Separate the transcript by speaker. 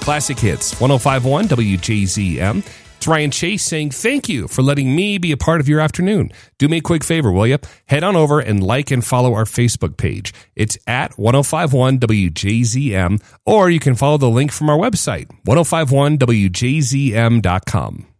Speaker 1: Classic Hits, 105.1 WJZM. It's Ryan Chase saying thank you for letting me be a part of your afternoon. Do me a quick favor, will you? Head on over and like and follow our Facebook page. It's at 105.1 WJZM, or you can follow the link from our website, 105.1WJZM.com.